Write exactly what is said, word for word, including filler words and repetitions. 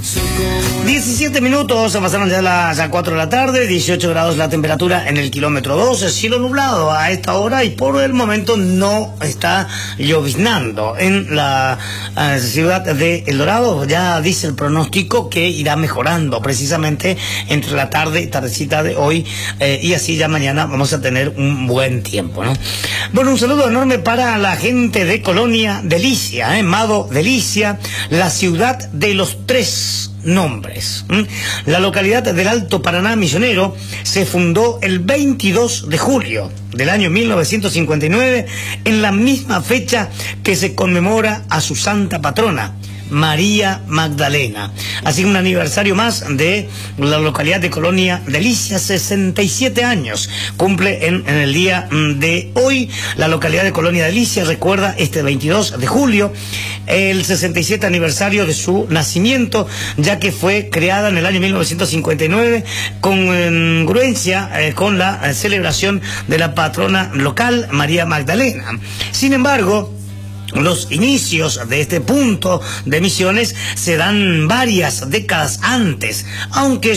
diecisiete minutos, pasaron ya las ya cuatro de la tarde, dieciocho grados la temperatura en el kilómetro doce, cielo nublado a esta hora y por el momento no está lloviznando en la uh, ciudad de El Dorado. Ya dice el pronóstico que irá mejorando precisamente entre la tarde y tardecita de hoy eh, y así ya mañana vamos a tener un buen tiempo, ¿no? Bueno, un saludo enorme para la gente de Colonia Delicia, ¿eh? Mado Delicia, la ciudad de los tres nombres. ¿Mm? La localidad del Alto Paraná Misionero se fundó el veintidós de julio del año mil novecientos cincuenta y nueve, en la misma fecha que se conmemora a su santa patrona, María Magdalena. Así que un aniversario más de la localidad de Colonia Delicia, sesenta y siete años cumple en, en el día de hoy. La localidad de Colonia Delicia recuerda este veintidós de julio el sesenta y siete aniversario de su nacimiento, ya que fue creada en el año mil novecientos cincuenta y nueve con congruencia eh, con la eh, celebración de la patrona local, María Magdalena. Sin embargo, los inicios de este punto de Misiones se dan varias décadas antes, aunque